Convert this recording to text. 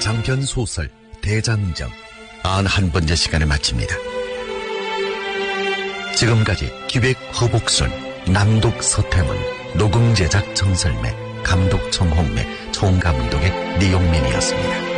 장편 소설 대장정 91번째 시간을 마칩니다. 지금까지 기획 허복순, 낭독 서태문, 녹음 제작 정설매, 감독 정홍매, 총감독의 니용민이었습니다.